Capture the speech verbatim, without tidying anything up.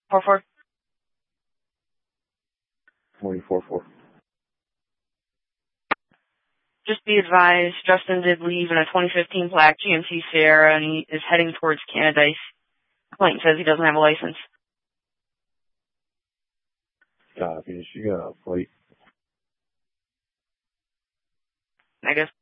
Four four. Forty-four four. Just be advised, Justin did leave in a twenty fifteen black G M C Sierra, and he is heading towards Canada. Complaint says he doesn't have a license. Copy. She got a plate. Negative.